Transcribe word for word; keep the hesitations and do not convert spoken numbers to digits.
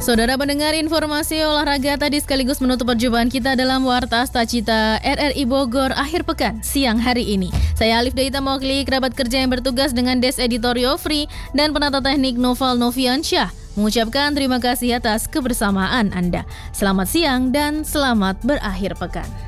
Saudara pendengar, informasi olahraga tadi sekaligus menutup perjumpaan kita dalam Warta Stacita R R I Bogor akhir pekan siang hari ini. Saya Alif Daita Mokli, kerabat kerja yang bertugas dengan Des Editorial Free dan penata teknik Noval Noviansyah, mengucapkan terima kasih atas kebersamaan Anda. Selamat siang dan selamat berakhir pekan.